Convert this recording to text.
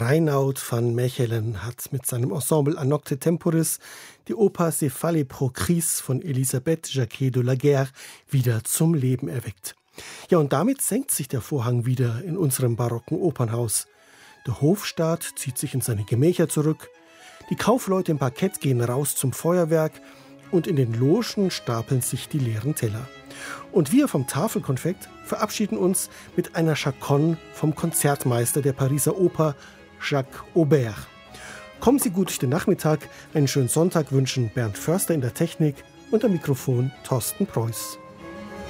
Reinoud van Mechelen hat mit seinem Ensemble A Nocte Temporis die Oper Céphale Procris von Elisabeth Jacquet de la Guerre wieder zum Leben erweckt. Ja, und damit senkt sich der Vorhang wieder in unserem barocken Opernhaus. Der Hofstaat zieht sich in seine Gemächer zurück, die Kaufleute im Parkett gehen raus zum Feuerwerk und in den Logen stapeln sich die leeren Teller. Und wir vom Tafelkonfekt verabschieden uns mit einer Chaconne vom Konzertmeister der Pariser Oper, Jacques Aubert. Kommen Sie gut durch den Nachmittag, einen schönen Sonntag wünschen Bernd Förster in der Technik und am Mikrofon Thorsten Preuß.